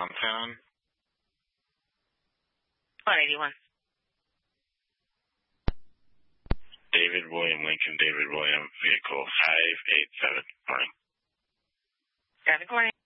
downtown. 181. David William Lincoln, David William, vehicle 587. Morning. Good morning.